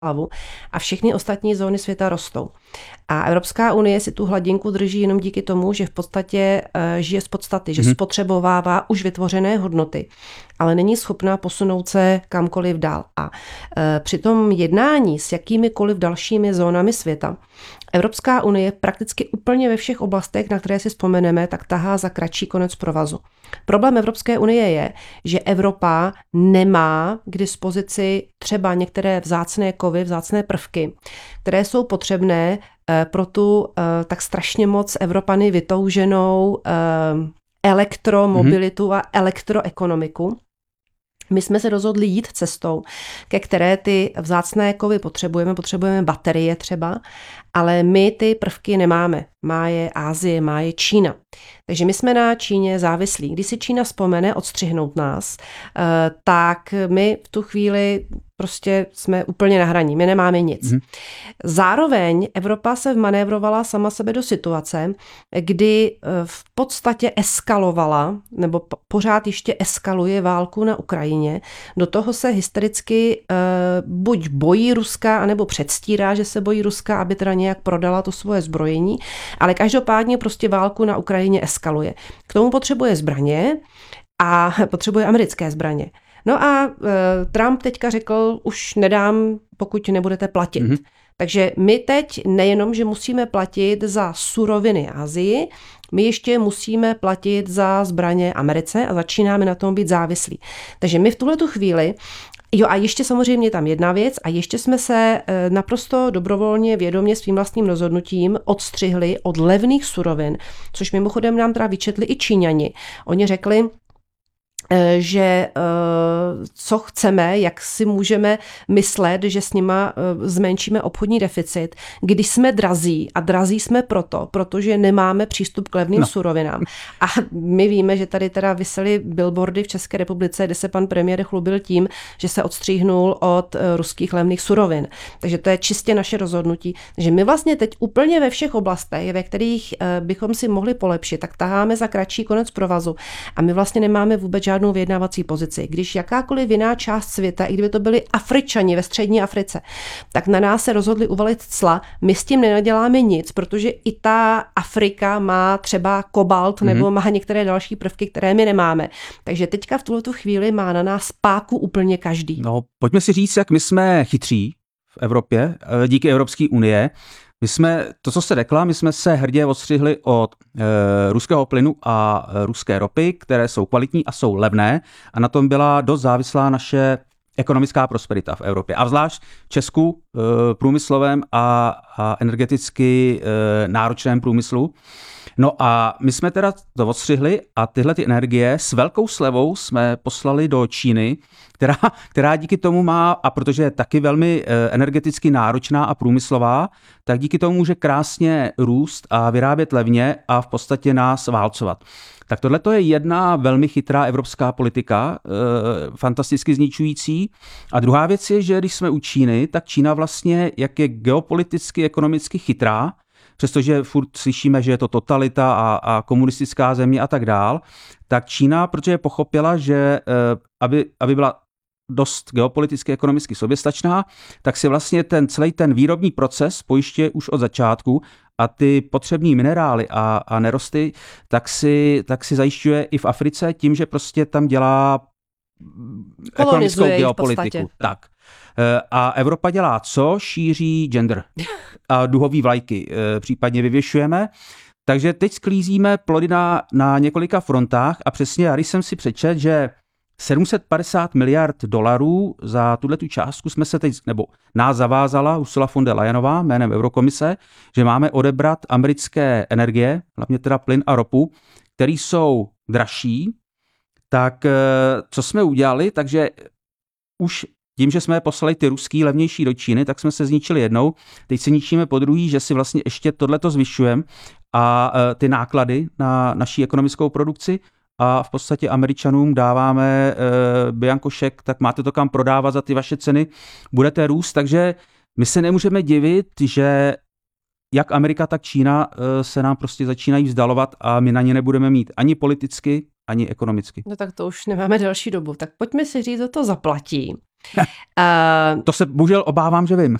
hlavu a všechny ostatní zóny světa rostou. A Evropská unie si tu hladinku drží jenom díky tomu, že v podstatě žije z podstaty, že spotřebovává už vytvořené hodnoty, ale není schopná posunout se kamkoliv dál. A při tom jednání s jakýmikoliv dalšími zónami světa Evropská unie prakticky úplně ve všech oblastech, na které si vzpomeneme, tak tahá za kratší konec provazu. Problém Evropské unie je, že Evropa nemá k dispozici třeba některé vzácné kovy, vzácné prvky, které jsou potřebné pro tu tak strašně moc Evropany vytouženou elektromobilitu a elektroekonomiku. My jsme se rozhodli jít cestou, ke které ty vzácné kovy potřebujeme baterie třeba, ale my ty prvky nemáme. Má je Asie, má je Čína. Takže my jsme na Číně závislí. Když si Čína vzpomene odstřihnout nás, tak my v tu chvíli prostě jsme úplně na hraní. My nemáme nic. Zároveň Evropa se vmanévrovala sama sebe do situace, kdy v podstatě eskalovala, nebo pořád ještě eskaluje válku na Ukrajině. Do toho se hystericky buď bojí Ruska, anebo předstírá, že se bojí Ruska, aby teda nějak prodala to svoje zbrojení, ale každopádně prostě válku na Ukrajině eskaluje. K tomu potřebuje zbraně a potřebuje americké zbraně. No a Trump teďka řekl, už nedám, pokud nebudete platit. Takže my teď nejenom, že musíme platit za suroviny Asii, my ještě musíme platit za zbraně Americe a začínáme na tom být závislí. Takže my v tuhletu chvíli, jo a ještě samozřejmě tam jedna věc a ještě jsme se naprosto dobrovolně, vědomě svým vlastním rozhodnutím odstřihli od levných surovin, což mimochodem nám teda vyčetli i Číňani. Oni řekli, že co chceme, jak si můžeme myslet, že s nima zmenšíme obchodní deficit, když jsme drazí a drazí jsme protože nemáme přístup k levným surovinám. A my víme, že tady teda visely billboardy v České republice, kde se pan premiér chlubil tím, že se odstříhnul od ruských levných surovin. Takže to je čistě naše rozhodnutí. Takže my vlastně teď úplně ve všech oblastech, ve kterých bychom si mohli polepšit, tak taháme za kratší konec provazu a my vlastně nemáme vůbec žádnou vyjednávací pozici. Když jakákoliv jiná část světa, i kdyby to byli Afričani ve střední Africe, tak na nás se rozhodli uvalit cla. My s tím nenaděláme nic, protože i ta Afrika má třeba kobalt nebo má některé další prvky, které my nemáme. Takže teďka v tuhletu chvíli má na nás páku úplně každý. No, pojďme si říct, jak my jsme chytří v Evropě díky Evropské unie. My jsme, to, co jste řekla, my jsme se hrdě odstřihli od ruského plynu a ruské ropy, které jsou kvalitní a jsou levné a na tom byla dost závislá naše ekonomická prosperita v Evropě. A zvlášť v Česku průmyslovém a energeticky náročném průmyslu. No a my jsme teda to odstřihli a tyhle ty energie s velkou slevou jsme poslali do Číny, která díky tomu má, a protože je taky velmi energeticky náročná a průmyslová, tak díky tomu může krásně růst a vyrábět levně a v podstatě nás válcovat. Tak tohle je jedna velmi chytrá evropská politika, fantasticky zničující. A druhá věc je, že když jsme u Číny, tak Čína vlastně, jak je geopoliticky, ekonomicky chytrá, přestože furt slyšíme, že je to totalita a komunistická země a tak dál, tak Čína, protože pochopila, že aby byla dost geopoliticky, ekonomicky soběstačná, tak si vlastně celý ten výrobní proces pojišťuje už od začátku a ty potřební minerály a nerosty, tak si zajišťuje i v Africe tím, že prostě tam dělá ekonomickou geopolitiku. Tak. A Evropa dělá co? Šíří gender a duhový vlajky případně vyvěšujeme. Takže teď sklízíme plody na několika frontách a přesně, já když jsem si přečet, že 750 miliard dolarů za tuhletu částku jsme se teď, nebo nás zavázala Ursula von der Leyenová jménem Eurokomise, že máme odebrat americké energie, hlavně teda plyn a ropu, které jsou dražší. Tak co jsme udělali? Takže už tím, že jsme poslali ty ruský levnější do Číny, tak jsme se zničili jednou. Teď se ničíme po druhý, že si vlastně ještě tohleto zvyšujeme a ty náklady na naší ekonomickou produkci a v podstatě Američanům dáváme biankošek, tak máte to kam prodávat za ty vaše ceny, budete růst, takže my se nemůžeme divit, že jak Amerika, tak Čína se nám prostě začínají vzdalovat a my na ně nebudeme mít ani politicky, ani ekonomicky. No tak to už nemáme další dobu. Tak pojďme si říct, kdo to zaplatí. To se bohužel obávám, že vím.